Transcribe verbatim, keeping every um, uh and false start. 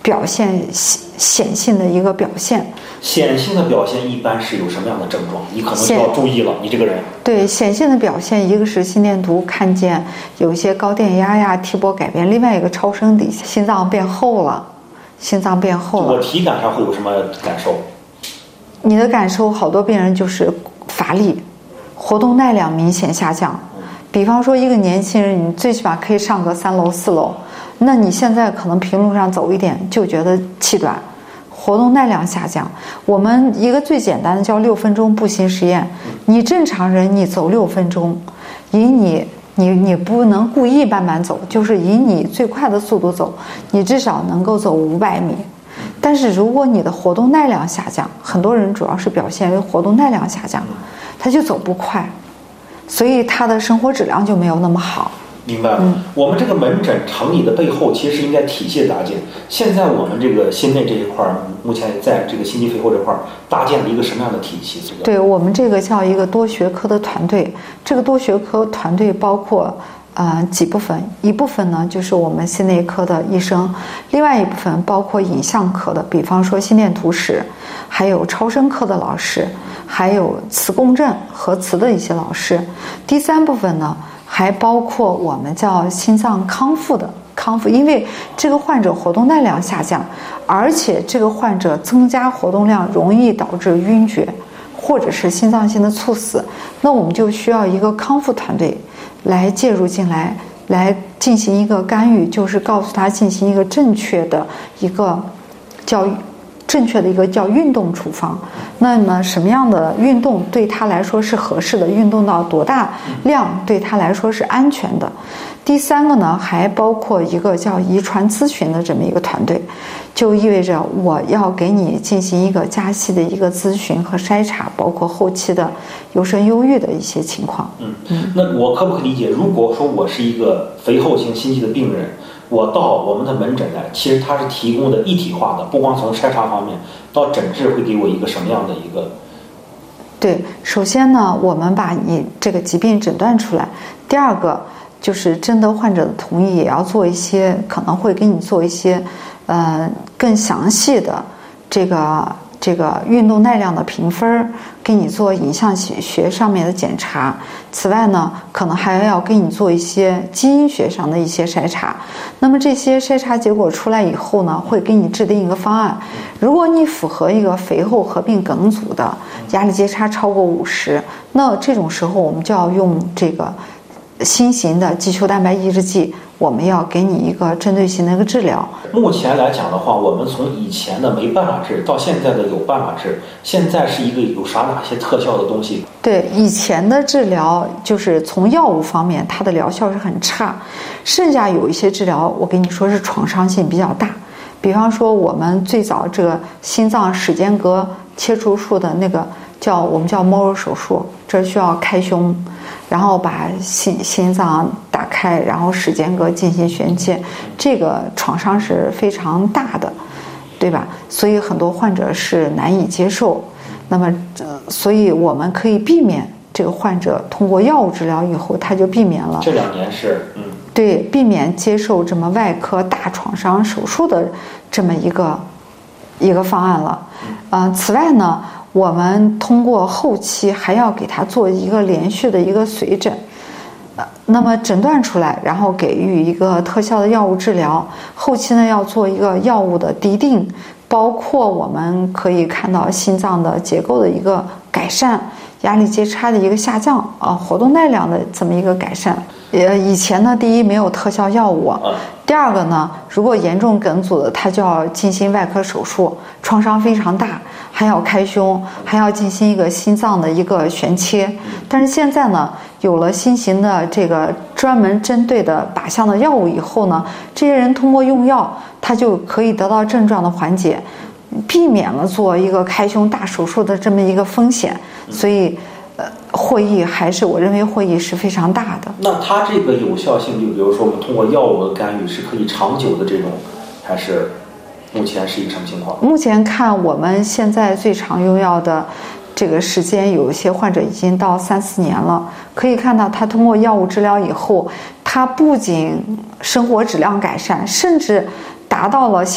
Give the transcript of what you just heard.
表现显性的一个表现。 显性的表现一般是有什么样的症状？你可能就要注意了，你这个人。 对，显性的表现，一个是心电图看见有一些高电压呀、T 波改变，另外一个超声底下心脏变厚了，心脏变厚了。 我体感上会有什么感受？ 你的感受，好多病人就是乏力，活动耐量明显下降。比方说一个年轻人，你最起码可以上个三楼四楼，那你现在可能平路上走一点就觉得气短，活动耐量下降。我们一个最简单的叫六分钟步行实验，你正常人你走六分钟，以你你你不能故意慢慢走，就是以你最快的速度走，你至少能够走五百米。但是如果你的活动耐量下降，很多人主要是表现为活动耐量下降，他就走不快，所以他的生活质量就没有那么好。 明白了、嗯、我们这个门诊成立的背后其实应该体系搭建。现在我们这个心内这一块目前在这个心肌肺后这块搭建了一个什么样的体系？ 对，我们这个叫一个多学科的团队，这个多学科团队包括呃几部分，一部分呢就是我们心内科的医生，另外一部分包括影像科的，比方说心电图室，还有超声科的老师，还有磁共振核磁的一些老师。第三部分呢还包括我们叫心脏康复的康复，因为这个患者活动耐量下降，而且这个患者增加活动量容易导致晕厥或者是心脏性的猝死，那我们就需要一个康复团队来介入进来，来进行一个干预，就是告诉他进行一个正确的一个叫正确的一个叫运动处方。那么什么样的运动对他来说是合适的，运动到多大量对他来说是安全的。第三个呢还包括一个叫遗传咨询的这么一个团队，就意味着我要给你进行一个加细的一个咨询和筛查，包括后期的优生优育的一些情况。 嗯嗯，那我可不可以理解，如果说我是一个肥厚型心肌的病人，我到我们的门诊来，其实它是提供的一体化的，不光从筛查方面到诊治会给我一个什么样的一个？ 对，首先呢我们把你这个疾病诊断出来，第二个就是征得患者的同意，也要做一些可能会给你做一些呃更详细的这个这个运动耐量的评分，给你做影像学上面的检查。此外呢可能还要给你做一些基因学上的一些筛查。那么这些筛查结果出来以后呢，会给你制定一个方案。如果你符合一个肥厚合并梗阻的压力阶差超过五十，那这种时候我们就要用这个新型的肌球蛋白抑制剂，我们要给你一个针对性的一个治疗。 目前来讲的话，我们从以前的没办法治到现在的有办法治，现在是一个有啥哪些特效的东西？ 对，以前的治疗就是从药物方面它的疗效是很差，剩下有一些治疗我跟你说是创伤性比较大。比方说我们最早这个心脏室间隔切除术的那个叫我们叫 Moro 手术，这需要开胸，然后把心心脏打开，然后室间隔进行旋切，这个创伤是非常大的，对吧？所以很多患者是难以接受。那么，呃、所以我们可以避免这个患者通过药物治疗以后，他就避免了这两年是嗯对避免接受这么外科大创伤手术的这么一个一个方案了。呃，此外呢，我们通过后期还要给他做一个连续的一个随诊，呃，那么诊断出来，然后给予一个特效的药物治疗，后期呢要做一个药物的滴定，包括我们可以看到心脏的结构的一个改善，压力阶差的一个下降啊、呃，活动耐量的这么一个改善。呃，以前呢，第一没有特效药物，第二个呢，如果严重梗阻的，他就要进行外科手术，创伤非常大，还要开胸，还要进行一个心脏的一个旋切。但是现在呢，有了新型的这个专门针对的靶向的药物以后呢，这些人通过用药，他就可以得到症状的缓解，避免了做一个开胸大手术的这么一个风险。所以呃，获益还是我认为获益是非常大的。 那它这个有效性，就比如说我们通过药物的干预是可以长久的这种，还是目前是一个什么情况？ 目前看我们现在最常用药的这个时间，有一些患者已经到三四年了。可以看到他通过药物治疗以后，他不仅生活质量改善，甚至达到了